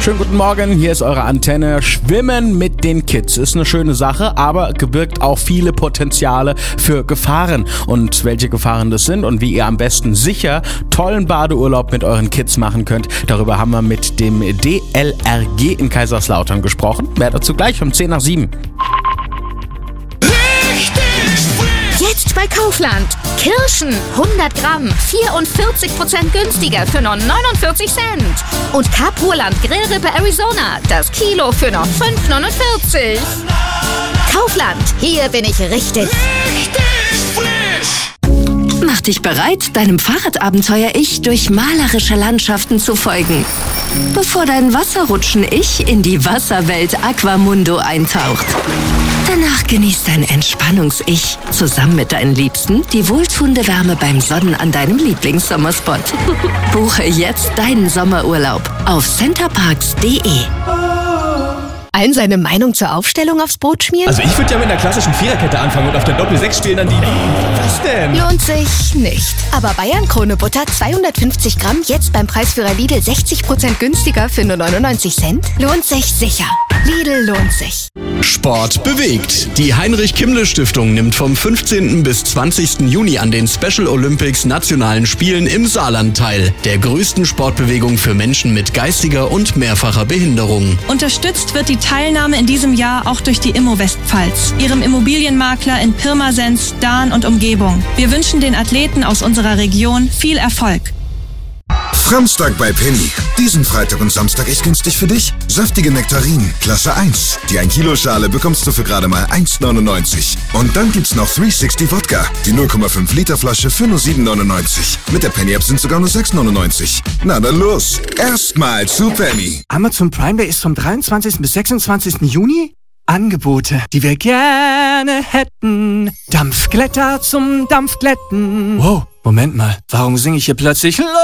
Schönen guten Morgen, hier ist eure Antenne. Schwimmen mit den Kids ist eine schöne Sache, aber birgt auch viele Potenziale für Gefahren. Und welche Gefahren das sind und wie ihr am besten sicher tollen Badeurlaub mit euren Kids machen könnt, darüber haben wir mit dem DLRG in Kaiserslautern gesprochen. Mehr dazu gleich um 10 nach 7. Jetzt bei Kaufland. Kirschen 100 Gramm, 44% günstiger für nur 49 Cent. Und Kapurland Grillrippe Arizona, das Kilo für nur 5,49. Kaufland, hier bin ich richtig frisch. Mach dich bereit, deinem Fahrradabenteuer-Ich durch malerische Landschaften zu folgen, bevor dein Wasserrutschen-Ich in die Wasserwelt Aquamundo eintaucht. Danach genießt dein Entspannungs-Ich zusammen mit deinen Liebsten die wohltuende Wärme beim Sonnen an deinem Lieblingssommerspot. Buche jetzt deinen Sommerurlaub auf centerparks.de. Allen seine Meinung zur Aufstellung aufs Brot schmieren? Also ich würde ja mit einer klassischen Viererkette anfangen und auf der Doppel-6 stehen dann die... Was denn? Lohnt sich nicht. Aber Bayern-Krone Butter 250 Gramm jetzt beim Preisführer Lidl 60% günstiger für nur 99 Cent? Lohnt sich sicher. Lidl lohnt sich. Sport bewegt. Die Heinrich-Kimmle-Stiftung nimmt vom 15. bis 20. Juni an den Special Olympics Nationalen Spielen im Saarland teil, der größten Sportbewegung für Menschen mit geistiger und mehrfacher Behinderung. Unterstützt wird die Teilnahme in diesem Jahr auch durch die Immo Westpfalz, ihrem Immobilienmakler in Pirmasens, Dahn und Umgebung. Wir wünschen den Athleten aus unserer Region viel Erfolg. Samstag bei Penny. Diesen Freitag und Samstag ist günstig für dich. Saftige Nektarinen, Klasse 1. Die 1 Kilo Schale bekommst du für gerade mal 1,99. Und dann gibt's noch 360 Wodka. Die 0,5 Liter Flasche für nur 7,99. Mit der Penny App sind sogar nur 6,99. Na dann los. Erstmal zu Penny. Amazon Prime Day ist vom 23. bis 26. Juni. Angebote, die wir gerne hätten. Dampfglätter zum Dampfglätten. Wow, Moment mal. Warum singe ich hier plötzlich